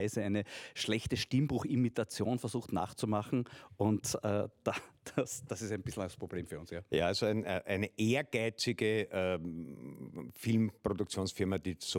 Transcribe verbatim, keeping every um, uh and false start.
eine schlechte Stimmbruchimitation versucht nachzumachen und äh, da, das, das ist ein bisschen das Problem für uns. Ja, ja also ein, eine ehrgeizige ähm, Filmproduktionsfirma, die so